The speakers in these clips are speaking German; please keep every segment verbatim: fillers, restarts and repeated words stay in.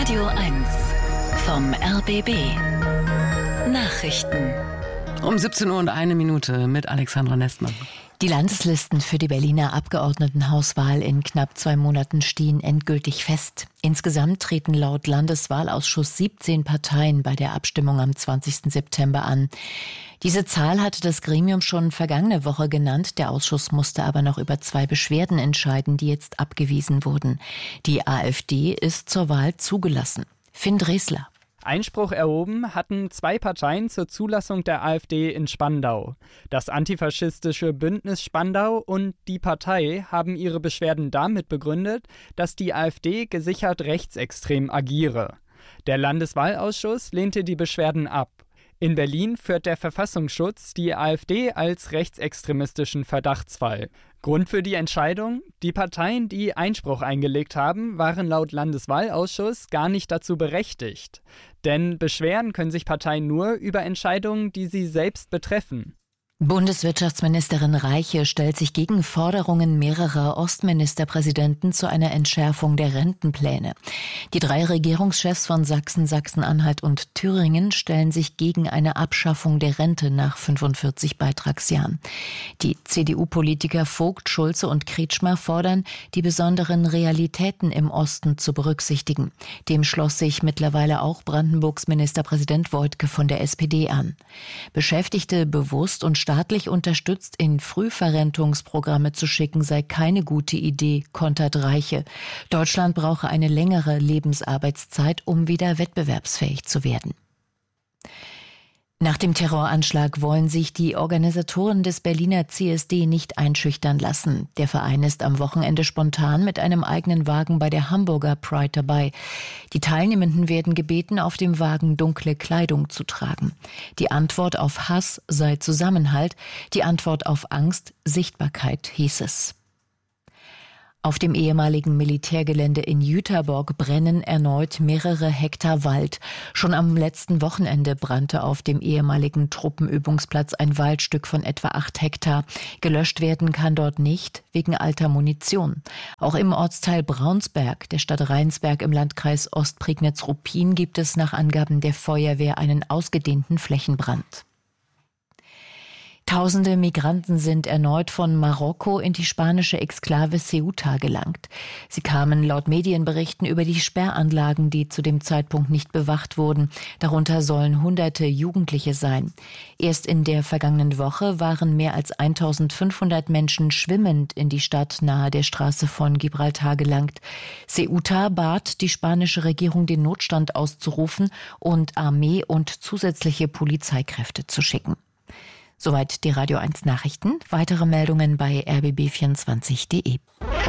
Radio eins vom R B B. Nachrichten. Um siebzehn Uhr und eine Minute mit Alexandra Nestmann. Die Landeslisten für die Berliner Abgeordnetenhauswahl in knapp zwei Monaten stehen endgültig fest. Insgesamt treten laut Landeswahlausschuss siebzehn Parteien bei der Abstimmung am zwanzigsten September an. Diese Zahl hatte das Gremium schon vergangene Woche genannt. Der Ausschuss musste aber noch über zwei Beschwerden entscheiden, die jetzt abgewiesen wurden. Die AfD ist zur Wahl zugelassen. Finn Dresler. Einspruch erhoben hatten zwei Parteien zur Zulassung der AfD in Spandau. Das antifaschistische Bündnis Spandau und die Partei haben ihre Beschwerden damit begründet, dass die AfD gesichert rechtsextrem agiere. Der Landeswahlausschuss lehnte die Beschwerden ab. In Berlin führt der Verfassungsschutz die AfD als rechtsextremistischen Verdachtsfall. Grund für die Entscheidung? Die Parteien, die Einspruch eingelegt haben, waren laut Landeswahlausschuss gar nicht dazu berechtigt. Denn beschweren können sich Parteien nur über Entscheidungen, die sie selbst betreffen. Bundeswirtschaftsministerin Reiche stellt sich gegen Forderungen mehrerer Ostministerpräsidenten zu einer Entschärfung der Rentenpläne. Die drei Regierungschefs von Sachsen, Sachsen-Anhalt und Thüringen stellen sich gegen eine Abschaffung der Rente nach fünfundvierzig Beitragsjahren. Die C D U-Politiker Vogt, Schulze und Kretschmer fordern, die besonderen Realitäten im Osten zu berücksichtigen. Dem schloss sich mittlerweile auch Brandenburgs Ministerpräsident Woidke von der S P D an. Beschäftigte bewusst und staatlich unterstützt in Frühverrentungsprogramme zu schicken, sei keine gute Idee, kontert Reiche. Deutschland brauche eine längere Lebensarbeitszeit, um wieder wettbewerbsfähig zu werden. Nach dem Terroranschlag wollen sich die Organisatoren des Berliner C S D nicht einschüchtern lassen. Der Verein ist am Wochenende spontan mit einem eigenen Wagen bei der Hamburger Pride dabei. Die Teilnehmenden werden gebeten, auf dem Wagen dunkle Kleidung zu tragen. Die Antwort auf Hass sei Zusammenhalt, die Antwort auf Angst Sichtbarkeit, hieß es. Auf dem ehemaligen Militärgelände in Jüterborg brennen erneut mehrere Hektar Wald. Schon am letzten Wochenende brannte auf dem ehemaligen Truppenübungsplatz ein Waldstück von etwa acht Hektar. Gelöscht werden kann dort nicht, wegen alter Munition. Auch im Ortsteil Braunsberg der Stadt Rheinsberg im Landkreis Ostprignitz-Ruppin gibt es nach Angaben der Feuerwehr einen ausgedehnten Flächenbrand. Tausende Migranten sind erneut von Marokko in die spanische Exklave Ceuta gelangt. Sie kamen laut Medienberichten über die Sperranlagen, die zu dem Zeitpunkt nicht bewacht wurden. Darunter sollen hunderte Jugendliche sein. Erst in der vergangenen Woche waren mehr als eintausendfünfhundert Menschen schwimmend in die Stadt nahe der Straße von Gibraltar gelangt. Ceuta bat die spanische Regierung, den Notstand auszurufen und Armee und zusätzliche Polizeikräfte zu schicken. Soweit die Radio eins Nachrichten. Weitere Meldungen bei r b b vierundzwanzig punkt d e.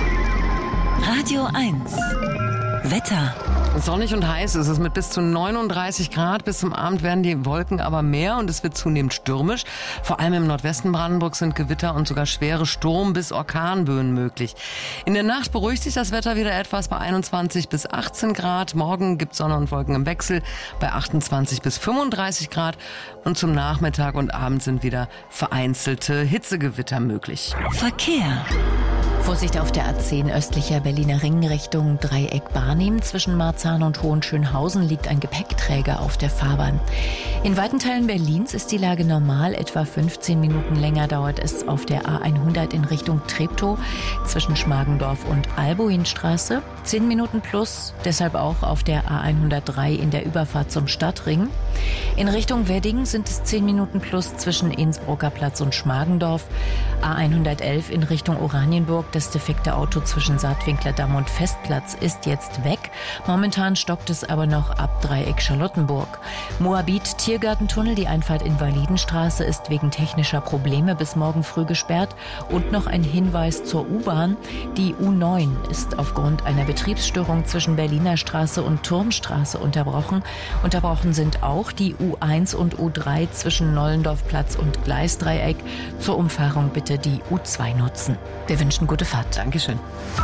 Radio eins Wetter. Sonnig und heiß ist es mit bis zu neununddreißig Grad. Bis zum Abend werden die Wolken aber mehr und es wird zunehmend stürmisch. Vor allem im Nordwesten Brandenburgs sind Gewitter und sogar schwere Sturm- bis Orkanböen möglich. In der Nacht beruhigt sich das Wetter wieder etwas bei einundzwanzig bis achtzehn Grad. Morgen gibt es Sonne und Wolken im Wechsel bei achtundzwanzig bis fünfunddreißig Grad. Und zum Nachmittag und Abend sind wieder vereinzelte Hitzegewitter möglich. Verkehr. Vorsicht auf der A zehn östlicher Berliner Ring Richtung Dreieck Barnim. Zwischen Marzahn und Hohenschönhausen liegt ein Gepäckträger auf der Fahrbahn. In weiten Teilen Berlins ist die Lage normal. Etwa fünfzehn Minuten länger dauert es auf der A hundert in Richtung Treptow zwischen Schmargendorf und Albuinstraße. zehn Minuten plus, deshalb auch auf der A hundertdrei in der Überfahrt zum Stadtring. In Richtung Wedding sind es zehn Minuten plus zwischen Innsbrucker Platz und Schmargendorf. A hundertelf in Richtung Oranienburg. Das defekte Auto zwischen Saatwinklerdamm und Festplatz ist jetzt weg. Momentan stockt es aber noch ab Dreieck Charlottenburg. Moabit Tiergartentunnel, die Einfahrt Invalidenstraße ist wegen technischer Probleme bis morgen früh gesperrt. Und noch ein Hinweis zur U-Bahn. Die U neun ist aufgrund einer Betriebsstörung zwischen Berliner Straße und Turmstraße unterbrochen. Unterbrochen sind auch die U eins und U drei zwischen Nollendorfplatz und Gleisdreieck. Zur Umfahrung bitte die U zwei nutzen. Wir wünschen gute Fahrt. Dankeschön.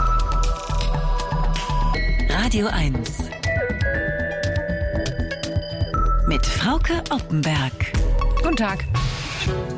Radio eins mit Frauke Oppenberg. Guten Tag.